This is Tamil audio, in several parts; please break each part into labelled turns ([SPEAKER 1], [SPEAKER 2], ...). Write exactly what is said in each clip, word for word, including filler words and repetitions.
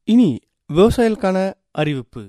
[SPEAKER 1] இனி விவசாயிகளுக்கான அறிவிப்பு.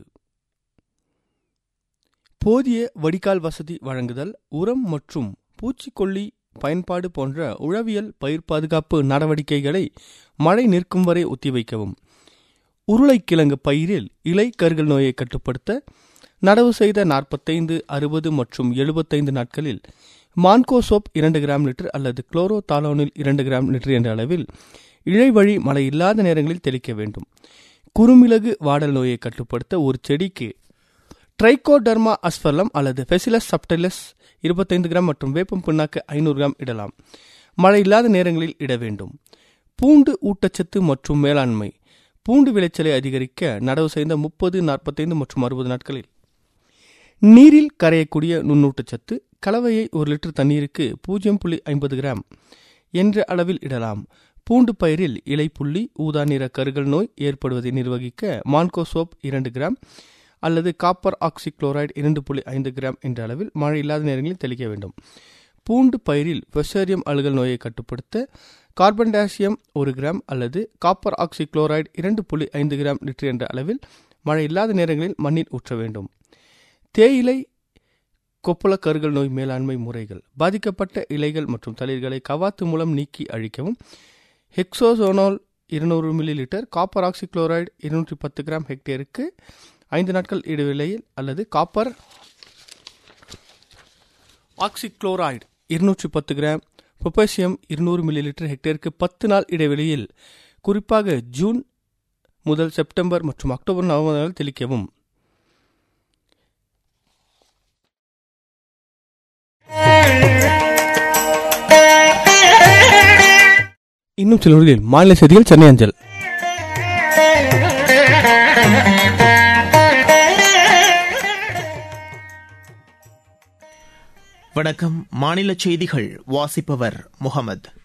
[SPEAKER 1] போதிய வடிகால் வசதி வழங்குதல், உரம் மற்றும் பூச்சிக்கொல்லி பயன்பாடு போன்ற உழவியல் பயிர் பாதுகாப்பு நடவடிக்கைகளை மழை நிற்கும் வரை ஒத்திவைக்கவும். உருளைக்கிழங்கு பயிரில் இலை கருகல் நோயை கட்டுப்படுத்த நடவு செய்த நாற்பத்தைந்து அறுபது மற்றும் எழுபத்தைந்து நாட்களில் மான்கோசோப் இரண்டு கிராம் லிட்டர் அல்லது குளோரோ தாலோனில் இரண்டு கிராம் லிட்டர் என்ற அளவில் இழைவழி மழை இல்லாத நேரங்களில் தெளிக்க வேண்டும். குறுமிளகு வாடல் நோயை கட்டுப்படுத்த ஒரு செடிக்கு ட்ரைகோடர்மா அஸ்பர்லம் அல்லது ஃபெசிலஸ் சப்டைலஸ் இருபத்தைந்து கிராம் மற்றும் வேப்பம் புண்ணாக்கு ஐநூறு கிராம் இடலாம். மழை இல்லாத நேரங்களில் இட வேண்டும். பூண்டு ஊட்டச்சத்து மற்றும் மேலாண்மை. பூண்டு விளைச்சலை அதிகரிக்க நடவு செய்த முப்பது நாற்பத்தைந்து மற்றும் அறுபது நாட்களில் நீரில் கரையக்கூடிய நுண்ணூட்டச்சத்து கலவையை ஒரு லிட்டர் தண்ணீருக்கு பூஜ்ஜியம் புள்ளி ஐம்பது கிராம் என்ற அளவில் இடலாம். பூண்டு பயிரில் இலைப்புள்ளி ஊதா நிற கருகல் நோய் ஏற்படுவதை நிர்வகிக்க மான்கோசோப் இரண்டு கிராம் அல்லது காப்பர் ஆக்சிக்ளோரைடு இரண்டு புள்ளி ஐந்து கிராம் என்ற அளவில் மழை இல்லாத நேரங்களில் தெளிக்க வேண்டும். பூண்டு பயிரில் ஃபெசேரியம் அழுகல் நோயை கட்டுப்படுத்த கார்பன் டேசியம் ஒரு கிராம் அல்லது காப்பர் ஆக்சிக்ளோரைடு இரண்டு புள்ளி ஐந்து கிராம் லிட்டர் என்ற அளவில் மழை இல்லாத நேரங்களில் மண்ணில் ஊற்ற வேண்டும். தேயிலை கொப்பள கருகல் நோய் மேலாண்மை முறைகள். பாதிக்கப்பட்ட இலைகள் மற்றும் தளிர்களை கவாத்து மூலம் நீக்கி அழிக்கவும். ஹெக்ஸோசோனால் இருநூறு மில்லி லிட்டர், காப்பர் ஆக்சிக்ளோரைடு இருநூற்றி பத்து கிராம் ஹெக்டேருக்கு ஐந்து நாட்கள் இடைவேளையில் அல்லது காப்பர் ஆக்சிக்ளோரைடு இருநூற்றி பத்து கிராம், பொட்டாசியம் இருநூறு மில்லி லிட்டர் ஹெக்டேருக்கு பத்து நாள் இடைவெளியில் குறிப்பாக ஜூன் முதல் செப்டம்பர் மற்றும் அக்டோபர் நவம்பர் நாள் தெளிக்கவும். இன்னும் சில நொடிகளில் மாநில செய்திகள் சென்னை அஞ்சல்.
[SPEAKER 2] வணக்கம். மாநில செய்திகள் வாசிப்பவர் முகமது.